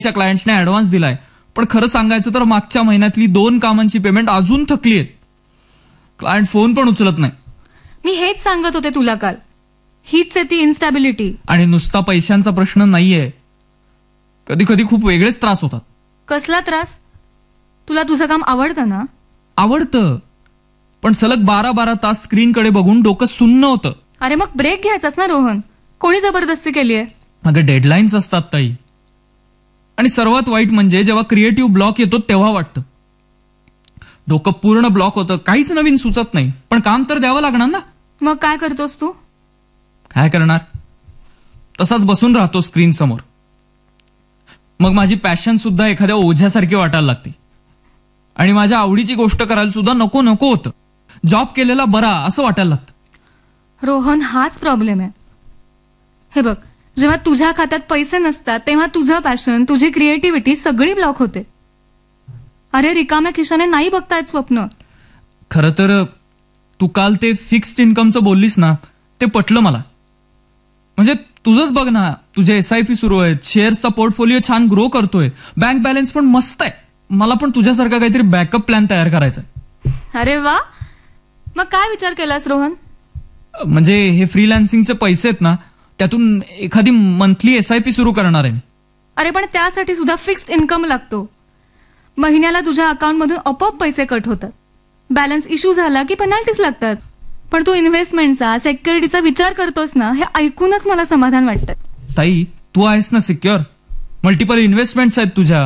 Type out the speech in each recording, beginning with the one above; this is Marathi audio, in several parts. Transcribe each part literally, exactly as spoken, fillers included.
क्लायंट्सने ऍडव्हान्स दिलाय, पण खरं सांगायचं तर मागच्या महिन्यातली दोन कामांची पेमेंट अजून थकली आहेत. क्लायंट फोन पण उचलत नाही. मी हेच सांगत होते तुला काल, हीच आहे ती इन्स्टॅबिलिटी. आणि नुसता पैशांचा प्रश्न नाहीये, कधी कधी खूप वेगळेच त्रास होतात. कसला त्रास? तुला तुझं काम आवडतं ना? आवडतं, पण सलग बारा बारा तास स्क्रीनकडे बघून डोकं सुन्न होतं. अरे मग ब्रेक घ्यायचाच ना रोहन, कोणी जबरदस्ती केली आहे? अगं डेडलाईन्स असतात ताई, आणि सर्वात वाईट म्हणजे जेव्हा क्रिएटिव्ह ब्लॉक येतो तेव्हा वाटतं डोकं पूर्ण ब्लॉक होतं, काहीच नवीन सुचत नाही, पण काम तर द्यावं लागणार ना. मग काय करतोस तू? काय करणार, तसाच बसून राहतो स्क्रीन समोर. मग माझी पॅशन सुद्धा एखाद्या ओझ्यासारखी वाटायला लागते, आणि माझ्या आवडीची गोष्ट करायला सुद्धा नको नको होतं. जॉब केलेला बरा असं वाटायला लागतं. रोहन, हाच प्रॉब्लेम आहे. हे बघ, जेव्हा तुझ्या खात्यात पैसे नसतात तेव्हा तुझं पॅशन, तुझी क्रिएटिव्हिटी सगळी ब्लॉक होते. अरे रिकाम्या खिशाने नाही बघतायत स्वप्न. खरं तर तू काल ते फिक्स्ड इन्कमचं बोललीस ना, ते पटलं मला. म्हणजे तुझंच बघ ना, तुझे एस आय पी सुरू आहेत, शेअर्सचा पोर्टफोलिओ छान ग्रो करतोय, बँक बॅलन्स पण मस्त आहे. मला पण तुझ्यासारखा काहीतरी बॅकअप प्लॅन तयार करायचा आहे. अरे वा, मग काय विचार केलास रोहन? म्हणजे हे फ्रीलान्सिंगचे पैसे आहेत ना, त्यातून एखादी मंथली एस आय पी सुरू करणार आहे मी. अरे पण त्यासाठी सुद्धा फिक्स्ड इन्कम लागतो. महिन्याला तुझ्या अकाउंटमधून आपोआप पैसे कट होतात. बॅलन्स इश्यू झाला की पेनल्टीज लागतात. पण तू इन्व्हेस्टमेंटचा, सिक्युरिटीचा विचार करतोस ना, हे ऐकूनच मला समाधान वाटतं. ताई, तू आहेस ना सिक्युअर, मल्टिपल इन्व्हेस्टमेंट्स आहेत तुझ्या,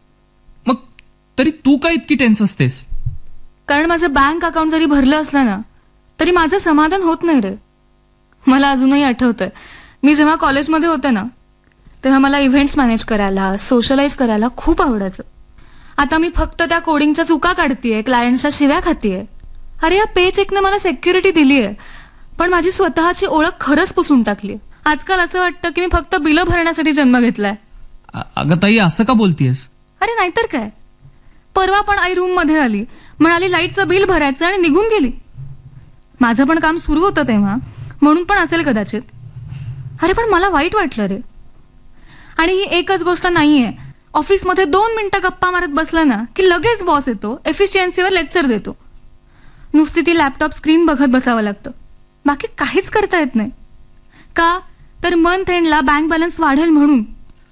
मग तरी तू काय इतकी टेन्स असतेस? कारण माझं बँक अकाउंट जरी भरलं असलं ना, तरी माझं समाधान होत नाही रे. मला अजूनही आठवतंय, मी जेव्हा कॉलेजमध्ये होते ना, तेव्हा मला इव्हेंट्स मॅनेज करायला, सोशलाइज करायला खूप आवडायचं. आता मी फक्त त्या कोडिंगच्या चुका काढतीये, क्लायंटच्या शिव्या खातीये. अरे या पे चेकनं मला सेक्युरिटी दिली आहे, पण माझी स्वतःची ओळख खरंच पुसून टाकली. आजकाल असं वाटतं की मी फक्त बिलं भरण्यासाठी जन्म घेतलाय. अगं ताई, असं का बोलतीयस? अरे नाहीतर काय, परवा पण आई रूम मध्ये आली, म्हणाली लाईटचं बिल भरायचं आणि निघून गेली. माझं पण काम सुरू होतं तेव्हा, म्हणून पण असेल कदाचित. अरे पण मला वाईट वाटलं रे. आणि ही एकच गोष्ट नाहीये, ऑफिसमध्ये दोन मिनिटं गप्पा मारत बसलं ना की लगेच बॉस येतो, एफिशियन्सीवर लेक्चर देतो. नुसती ती लॅपटॉप स्क्रीन बघत बसावं लागतं, बाकी काहीच करता येत नाही. का तर मंथ एंडला बँक बॅलन्स वाढेल म्हणून.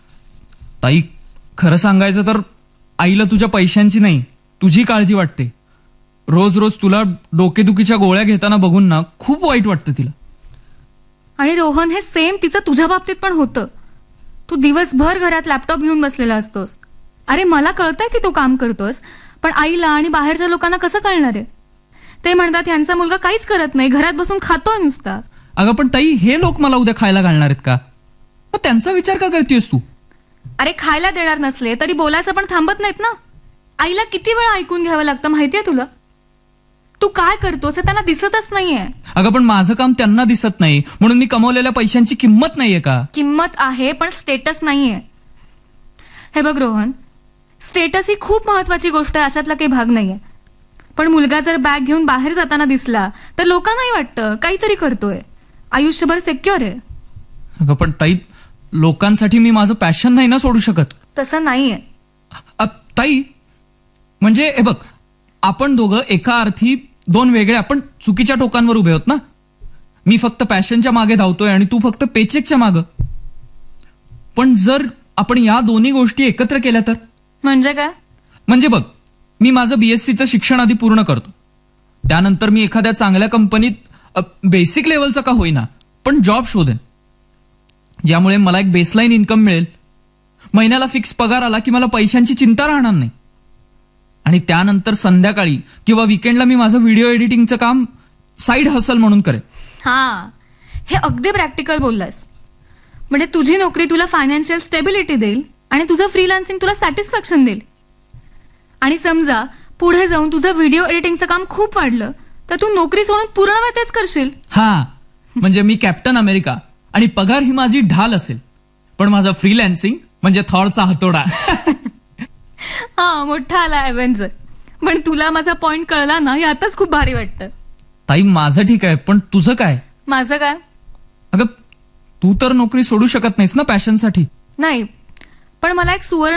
ताई, खरं सांगायचं तर आईला तुझ्या पैशांची नाही, तुझी काळजी वाटते. रोज रोज तुला डोकेदुखीच्या गोळ्या घेताना बघून ना खूप वाईट वाटतं तिला. आणि रोहन, हे सेम तिचं तुझ्या बाबतीत पण होतं. तू दिवसभर घरात लॅपटॉप घेऊन बसलेला असतोस. अरे मला कळतंय की तू काम करतोस, पण आईला आणि बाहेरच्या लोकांना कसं कळणार आहे? ते म्हणतात यांचा मुलगा काहीच करत नाही, घरात बसून खातोय नुसता. अगं पण ताई, हे लोक मला उद्या खायला घालणार आहेत का? मग त्यांचा विचार का करतेस तू? अरे खायला देणार नसले तरी बोलायचं पण थांबत नाहीत ना. आईला किती वेळा ऐकून घ्यावं लागतं माहितीये तुला? तू काय करतोस हे त्यांना दिसतच नाहीये. अगं पण माझं काम त्यांना दिसत नाही, म्हणून मी कमवलेल्या पैशांची किंमत नाहीये का? किंमत आहे, पण स्टेटस नाहीये. हे बघ रोहन, स्टेटस ही खूप महत्वाची गोष्ट आहे, अशातला काही भाग नाहीये. पण मुलगा जर बॅग घेऊन बाहेर जाताना दिसला तर लोकांनाही वाटतं काहीतरी करतोय, आयुष्यभर सिक्युअर आहे. अगं पण ताई, लोकांसाठी मी माझं पॅशन नाही ना सोडू शकत. तसं नाहीये ताई. म्हणजे हे बघ, आपण दोघं एका अर्थी दोन वेगळे, आपण चुकीच्या टोकांवर उभे आहोत ना. मी फक्त पॅशनच्या मागे धावतोय आणि तू फक्त पेचेकच्या मागं. पण जर आपण या दोन्ही गोष्टी एकत्र केल्या तर? म्हणजे काय? म्हणजे बघ, मी माझं बीएससीचं शिक्षण आधी पूर्ण करतो, त्यानंतर मी एखाद्या चांगल्या कंपनीत बेसिक लेवलचा का होईना पण जॉब शोधेन, ज्यामुळे मला एक बेसलाईन इन्कम मिळेल. महिन्याला फिक्स पगार आला की मला पैशांची चिंता राहणार नाही. आणि त्यानंतर संध्याकाळी किंवा विकेंडला मी माझं व्हिडिओ एडिटिंगचं काम साईड हसल म्हणून करेन. हा, हे अगदी प्रॅक्टिकल बोललास. म्हणजे तुझी नोकरी तुला फायनान्शियल स्टेबिलिटी देईल आणि तुझं फ्रीलान्सिंग तुला सॅटिस्फॅक्शन देईल. आणि समजा पुढे जाऊन तुझं व्हिडिओ एडिटिंगचं काम खूप वाढलं तर तू नोकरी सोडून पूर्ण वेळ तेच करशील. हा, म्हणजे मी कॅप्टन अमेरिका आणि पगार ही माझी ढाल असेल, पण माझं फ्रीलान्सिंग म्हणजे थॉरचा हातोडा. हा, मोठा आला एव्हेंजर. पण तुला माझा पॉइंट कळला ना, यातच खूप भारी वाटतं. ताई, माझं ठीक आहे, पण तुझं काय? माझं काय? अगं तू तर नोकरी सोडू शकत नाहीस ना पॅशनसाठी. नाही, पण मला एक सुवर्ण